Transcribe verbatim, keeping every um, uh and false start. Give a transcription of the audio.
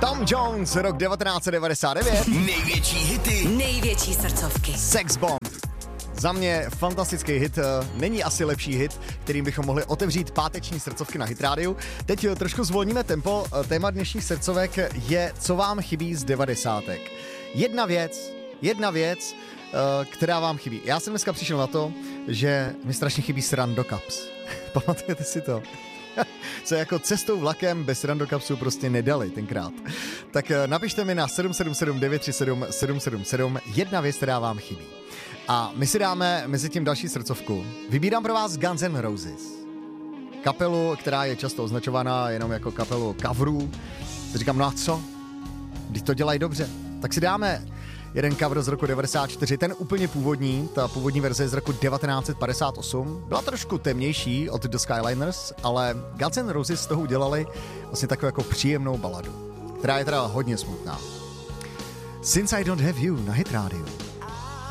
Tom Jones, rok devatenáct set devadesát devět. Největší hity. Největší srdcovky. Sex Bomb. Za mě fantastický hit, není asi lepší hit, kterým bychom mohli otevřít páteční srdcovky na Hit rádiu. Teď trošku zvolníme tempo, téma dnešních srdcovek je, co vám chybí z devadesátek. Jedna věc, jedna věc, která vám chybí. Já jsem dneska přišel na to, že mi strašně chybí srandokaps. Pamatujete si to? Co jako cestou vlakem bez randokapsu prostě nedali tenkrát. Tak napište mi na sedm sedm sedm devět tři sedm sedm sedm sedm jedna věc, která vám chybí. A my si dáme mezi tím další srdcovku. Vybírám pro vás Guns N' Roses. Kapelu, která je často označovaná jenom jako kapelu coverů. Říkám, no a co? Když to dělají dobře. Tak si dáme jeden cover z roku devadesát čtyři, ten úplně původní, ta původní verze je z roku devatenáct set padesát osm. Byla trošku temnější od The Skyliners, ale Guns N' Roses z toho udělali vlastně takovou jako příjemnou baladu, která je teda hodně smutná. Since I Don't Have You na Hit rádiu.